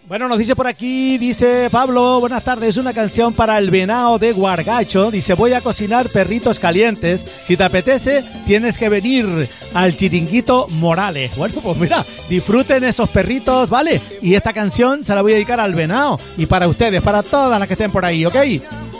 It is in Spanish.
Bueno, nos dice por aquí, dice Pablo, buenas tardes, una canción para el venado de Guargacho. Dice, voy a cocinar perritos calientes. Si te apetece, tienes que venir al Chiringuito Morales. Bueno, pues mira, disfruten esos perritos, ¿vale? Y esta canción se la voy a dedicar al venado y para ustedes, para todas las que estén por ahí, ¿ok?